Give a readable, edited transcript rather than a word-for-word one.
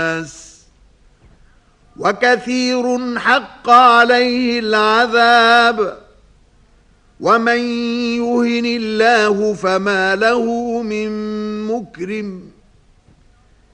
وكثير حق عليه العذاب ومن يهن الله فما له من مكرم